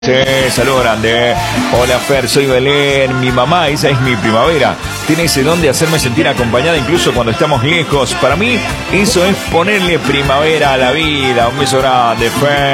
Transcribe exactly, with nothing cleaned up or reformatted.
Sí, saludo grande. Hola Fer, soy Belén. Mi mamá, esa es mi primavera. Tiene ese don de hacerme sentir acompañada incluso cuando estamos lejos. Para mí, eso es ponerle primavera a la vida. Un beso grande, Fer.